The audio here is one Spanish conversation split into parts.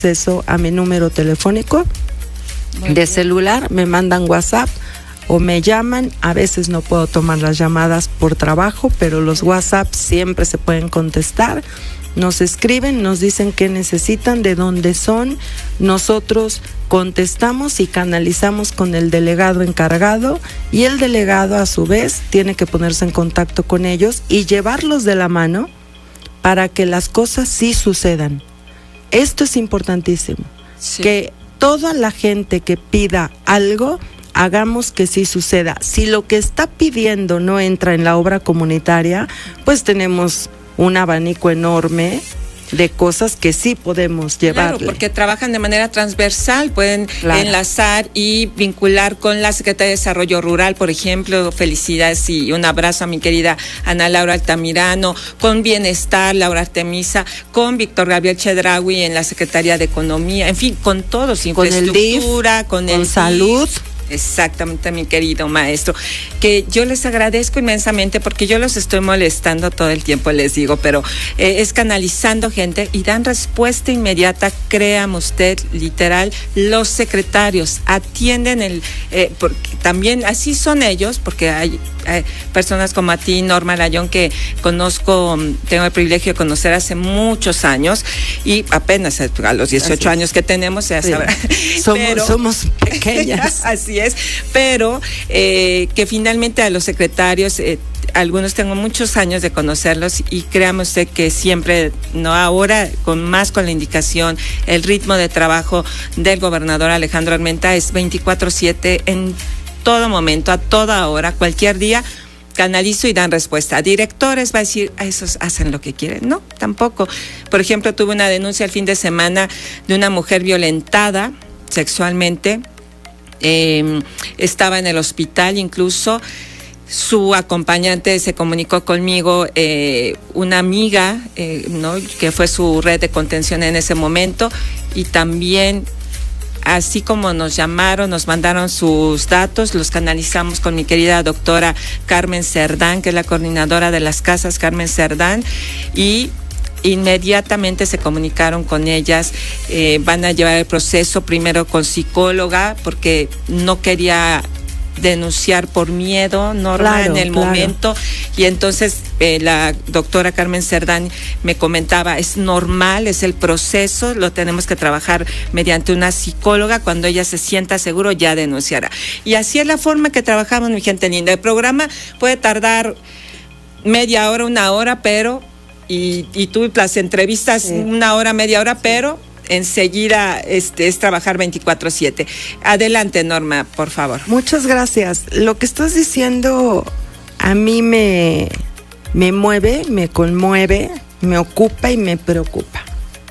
acceso a mi número telefónico de celular, me mandan WhatsApp o me llaman. A veces no puedo tomar las llamadas por trabajo, pero los WhatsApp siempre se pueden contestar. Nos escriben, nos dicen qué necesitan, de dónde son. Nosotros contestamos y canalizamos con el delegado encargado, y el delegado a su vez tiene que ponerse en contacto con ellos y llevarlos de la mano para que las cosas sí sucedan. Esto es importantísimo, sí. Que toda la gente que pida algo, hagamos que sí suceda. Si lo que está pidiendo no entra en la obra comunitaria, pues tenemos un abanico enorme de cosas que sí podemos llevarle. Claro, porque trabajan de manera transversal, pueden enlazar y vincular con la Secretaría de Desarrollo Rural, por ejemplo. Felicidades y un abrazo a mi querida Ana Laura Altamirano, con Bienestar, Laura Artemisa, con Víctor Gabriel Chedraui en la Secretaría de Economía, en fin, con todos, infraestructura, con el Salud. Exactamente, mi querido maestro, que yo les agradezco inmensamente porque yo los estoy molestando todo el tiempo, les digo, pero es canalizando gente y dan respuesta inmediata. Créame usted, literal, los secretarios atienden porque también así son ellos, porque hay personas como a ti, Norma Layón, que conozco, tengo el privilegio de conocer hace muchos años y apenas a los 18 años que tenemos, ya sabrá. Somos pequeñas. Así es, pero que finalmente a los secretarios, algunos tengo muchos años de conocerlos y créame usted que siempre, no ahora, con la indicación, el ritmo de trabajo del gobernador Alejandro Armenta es 24/7 en todo momento, a toda hora, cualquier día. Canalizo y dan respuesta. Directores va a decir, a esos hacen lo que quieren. No, tampoco. Por ejemplo, tuve una denuncia el fin de semana de una mujer violentada sexualmente. Estaba en el hospital, incluso su acompañante se comunicó conmigo, una amiga, ¿no? Que fue su red de contención en ese momento, y también, así como nos llamaron, nos mandaron sus datos, los canalizamos con mi querida doctora Carmen Cerdán, que es la coordinadora de las casas, Carmen Cerdán, y inmediatamente se comunicaron con ellas. Van a llevar el proceso primero con psicóloga, porque no quería denunciar por miedo, Norma, en el momento, y entonces la doctora Carmen Cerdán me comentaba, es normal, es el proceso, lo tenemos que trabajar mediante una psicóloga, cuando ella se sienta seguro ya denunciará. Y así es la forma que trabajamos, mi gente linda. El programa puede tardar media hora, una hora, pero y tú las entrevistas una hora, media hora, pero enseguida es trabajar 24/7. Adelante, Norma, por favor. Muchas gracias. Lo que estás diciendo a mí me mueve, me conmueve, me ocupa y me preocupa.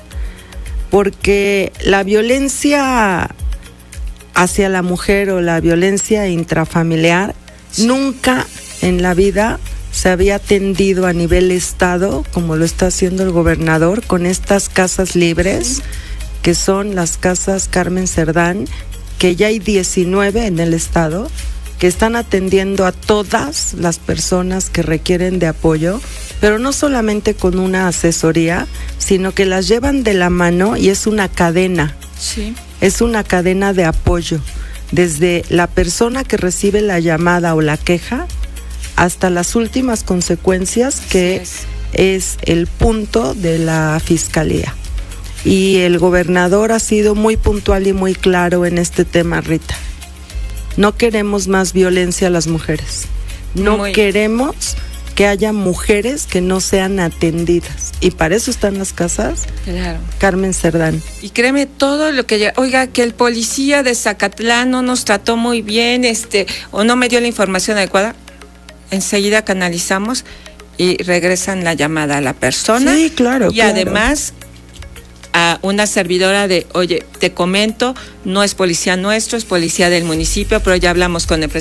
Porque la violencia hacia la mujer o la violencia intrafamiliar nunca en la vida se había atendido a nivel estado como lo está haciendo el gobernador con estas casas libres, que son las casas Carmen Cerdán, que ya hay 19 en el estado, que están atendiendo a todas las personas que requieren de apoyo, pero no solamente con una asesoría, sino que las llevan de la mano y es una cadena. Sí. Es una cadena de apoyo, desde la persona que recibe la llamada o la queja hasta las últimas consecuencias, que es el punto de la fiscalía. Y el gobernador ha sido muy puntual y muy claro en este tema, Rita. No queremos más violencia a las mujeres. No queremos que haya mujeres que no sean atendidas. Y para eso están las casas. Claro. Carmen Cerdán. Y créeme, todo lo que... Oiga, que el policía de Zacatlán no nos trató muy bien, o no me dio la información adecuada. Enseguida canalizamos y regresan la llamada a la persona. Sí, claro. Y además a una servidora de, oye, te comento, no es policía nuestro, es policía del municipio, pero ya hablamos con el presidente